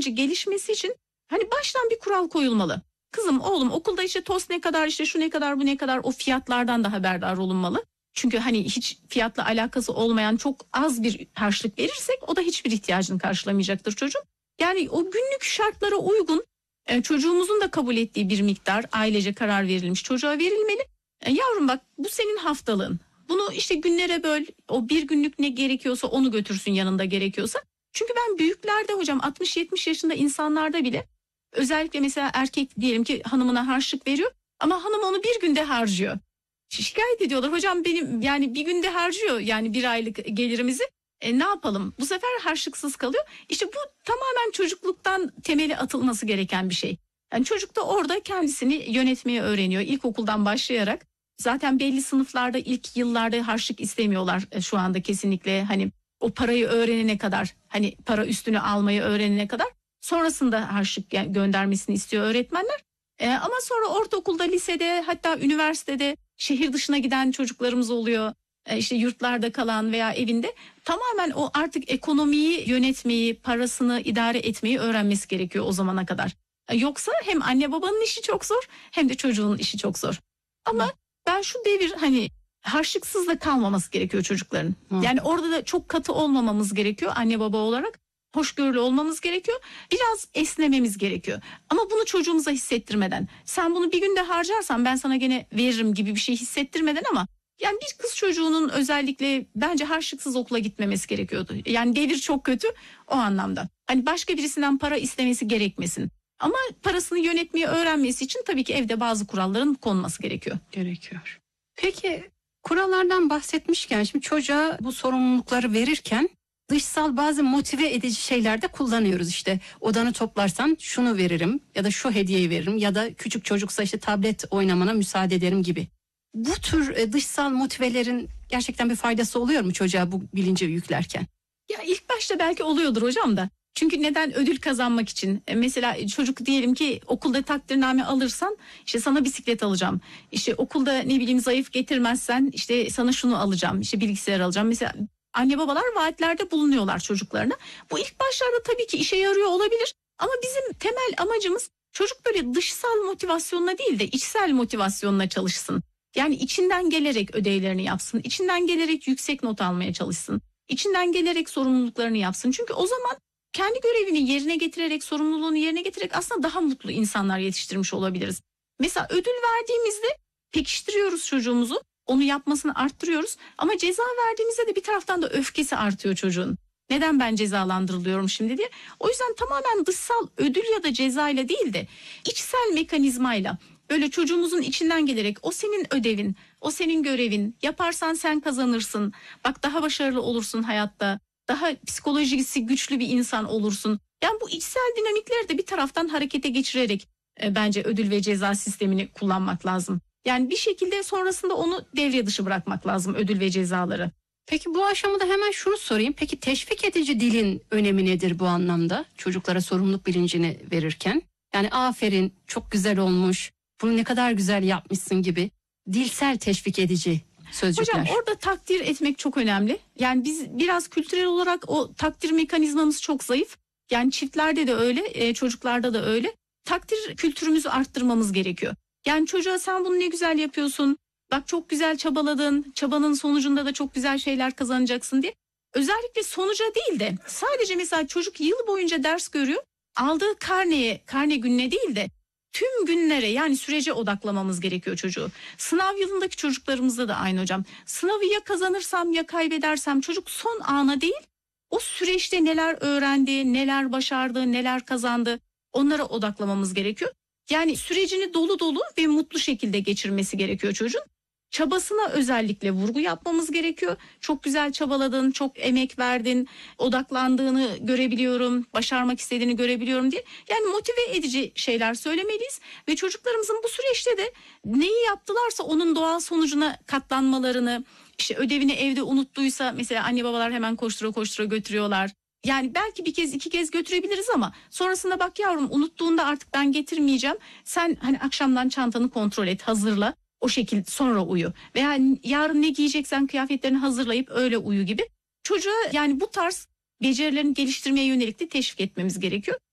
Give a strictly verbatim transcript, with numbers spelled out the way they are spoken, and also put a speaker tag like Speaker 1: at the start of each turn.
Speaker 1: bilinci gelişmesi için hani baştan bir kural koyulmalı. Kızım, oğlum, okulda işte tost ne kadar, işte şu ne kadar, bu ne kadar, o fiyatlardan da haberdar olunmalı. Çünkü hani hiç fiyatla alakası olmayan çok az bir harçlık verirsek o da hiçbir ihtiyacını karşılamayacaktır çocuğun. Yani o günlük şartlara uygun e, çocuğumuzun da kabul ettiği bir miktar ailece karar verilmiş çocuğa verilmeli. E, yavrum bak, bu senin haftalığın. Bunu işte günlere böl, o bir günlük ne gerekiyorsa onu götürsün yanında gerekiyorsa. Çünkü ben büyüklerde hocam, altmış yetmiş yaşında insanlarda bile, özellikle mesela erkek diyelim ki hanımına harçlık veriyor ama hanım onu bir günde harcıyor. Şikayet ediyorlar, hocam benim yani bir günde harcıyor yani bir aylık gelirimizi, e, ne yapalım, bu sefer harçlıksız kalıyor. İşte bu tamamen çocukluktan temeli atılması gereken bir şey. Yani çocuk da orada kendisini yönetmeyi öğreniyor ilkokuldan başlayarak. Zaten belli sınıflarda ilk yıllarda harçlık istemiyorlar e, şu anda kesinlikle, hani o parayı öğrenene kadar, hani para üstünü almayı öğrenene kadar, sonrasında harçlık göndermesini istiyor öğretmenler. E, ama sonra ortaokulda, lisede, hatta üniversitede şehir dışına giden çocuklarımız oluyor. E, işte yurtlarda kalan veya evinde, tamamen o artık ekonomiyi yönetmeyi, parasını idare etmeyi öğrenmesi gerekiyor o zamana kadar. E, yoksa hem anne babanın işi çok zor hem de çocuğun işi çok zor. Ama ben şu devir hani harçlıksız da kalmaması gerekiyor çocukların.
Speaker 2: Hı.
Speaker 1: Yani orada da çok katı olmamamız gerekiyor anne baba olarak. Hoşgörülü olmamız gerekiyor. Biraz esnememiz gerekiyor. Ama bunu çocuğumuza hissettirmeden, sen bunu bir günde harcarsan ben sana gene veririm gibi bir şey hissettirmeden, ama yani bir kız çocuğunun özellikle bence harçlıksız okula gitmemesi gerekiyordu. Yani devir çok kötü o anlamda. Hani başka birisinden para istemesi gerekmesin. Ama parasını yönetmeyi öğrenmesi için tabii ki evde bazı kuralların konması gerekiyor.
Speaker 2: Gerekiyor. Peki kurallardan bahsetmişken, şimdi çocuğa bu sorumlulukları verirken dışsal bazı motive edici şeyler de kullanıyoruz. İşte odanı toplarsan şunu veririm ya da şu hediyeyi veririm ya da küçük çocuksa işte tablet oynamana müsaade ederim gibi. Bu tür e, dışsal motivelerin gerçekten bir faydası oluyor mu çocuğa bu bilinci yüklerken?
Speaker 1: Ya ilk başta belki oluyordur hocam da. Çünkü neden? Ödül kazanmak için. E, Mesela çocuk diyelim ki okulda takdirname alırsan işte sana bisiklet alacağım. İşte okulda ne bileyim zayıf getirmezsen işte sana şunu alacağım. İşte bilgisayar alacağım. Mesela anne babalar vaatlerde bulunuyorlar çocuklarına. Bu ilk başlarda tabii ki işe yarıyor olabilir. Ama bizim temel amacımız çocuk böyle dışsal motivasyonla değil de içsel motivasyonla çalışsın. Yani içinden gelerek ödevlerini yapsın. İçinden gelerek yüksek not almaya çalışsın. İçinden gelerek sorumluluklarını yapsın. Çünkü o zaman kendi görevini yerine getirerek, sorumluluğunu yerine getirerek aslında daha mutlu insanlar yetiştirmiş olabiliriz. Mesela ödül verdiğimizde pekiştiriyoruz çocuğumuzu, onu yapmasını arttırıyoruz. Ama ceza verdiğimizde de bir taraftan da öfkesi artıyor çocuğun. Neden ben cezalandırılıyorum şimdi diye. O yüzden tamamen dışsal ödül ya da cezayla değil de içsel mekanizmayla, böyle çocuğumuzun içinden gelerek, o senin ödevin, o senin görevin, yaparsan sen kazanırsın, bak daha başarılı olursun hayatta, daha psikolojisi güçlü bir insan olursun. Yani bu içsel dinamikleri de bir taraftan harekete geçirerek e, bence ödül ve ceza sistemini kullanmak lazım. Yani bir şekilde sonrasında onu devre dışı bırakmak lazım, ödül ve cezaları.
Speaker 2: Peki bu aşamada hemen şunu sorayım. Peki teşvik edici dilin önemi nedir bu anlamda? Çocuklara sorumluluk bilincini verirken. Yani aferin, çok güzel olmuş, bunu ne kadar güzel yapmışsın gibi dilsel teşvik edici sözcükler.
Speaker 1: Hocam orada takdir etmek çok önemli. Yani biz biraz kültürel olarak o takdir mekanizmamız çok zayıf. Yani çiftlerde de öyle, e, çocuklarda da öyle. Takdir kültürümüzü arttırmamız gerekiyor. Yani çocuğa sen bunu ne güzel yapıyorsun, bak çok güzel çabaladın, çabanın sonucunda da çok güzel şeyler kazanacaksın diye. Özellikle sonuca değil de sadece mesela çocuk yıl boyunca ders görüyor. Aldığı karneye, karne gününe değil de tüm günlere, yani sürece odaklamamız gerekiyor çocuğu. Sınav yılındaki çocuklarımızda da aynı hocam. Sınavı ya kazanırsam ya kaybedersem, çocuk son ana değil, o süreçte neler öğrendi, neler başardı, neler kazandı, onlara odaklamamız gerekiyor. Yani sürecini dolu dolu ve mutlu şekilde geçirmesi gerekiyor çocuğun. Çabasına özellikle vurgu yapmamız gerekiyor. Çok güzel çabaladın, çok emek verdin, odaklandığını görebiliyorum, başarmak istediğini görebiliyorum diye. Yani motive edici şeyler söylemeliyiz ve çocuklarımızın bu süreçte de neyi yaptılarsa onun doğal sonucuna katlanmalarını, işte ödevini evde unuttuysa mesela anne babalar hemen koştura koştura götürüyorlar. Yani belki bir kez iki kez götürebiliriz ama sonrasında bak yavrum, unuttuğunda artık ben getirmeyeceğim. Sen hani akşamdan çantanı kontrol et, hazırla. O şekilde sonra uyu. Veya yarın ne giyeceksen kıyafetlerini hazırlayıp öyle uyu gibi. Çocuğa yani bu tarz becerilerini geliştirmeye yönelik de teşvik etmemiz gerekiyor.